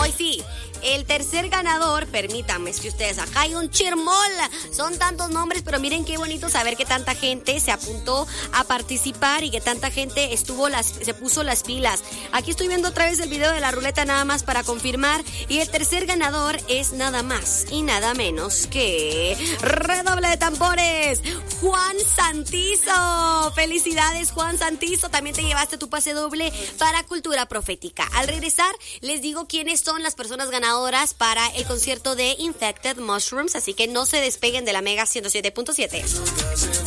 Hoy sí, el tercer ganador, permítanme, es que ustedes, acá hay un chirmol. Son tantos nombres, pero miren qué bonito saber que tanta gente se apuntó a participar y que tanta gente se puso las pilas. Aquí estoy viendo otra vez el video de la ruleta nada más para confirmar. Y el tercer ganador es nada más y nada menos que... ¡redoble de tambores! ¡Juan Santizo! ¡Felicidades, Juan Santizo! También te llevaste tu pase doble para Cultura Profética. Al regresar, les digo quiénes son las personas ganadoras para el concierto de Infected Mushrooms, así que no se despeguen de la Mega 107.7.